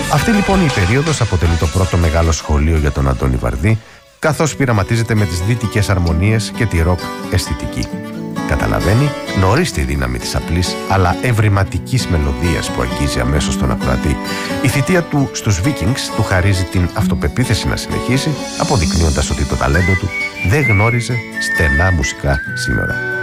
Αυτή λοιπόν η περίοδος αποτελεί το πρώτο μεγάλο σχολείο για τον Αντώνη Βαρδί, καθώς πειραματίζεται με τις δυτικές αρμονίες και τη ροκ αισθητική. Καταλαβαίνει νωρίς τη δύναμη της απλής αλλά ευρηματικής μελωδίας που αγγίζει αμέσως τον ακροατή. Η θητεία του στους Vikings του χαρίζει την αυτοπεποίθηση να συνεχίσει, αποδεικνύοντας ότι το ταλέντο του δεν γνώριζε στενά μουσικά σύνορα.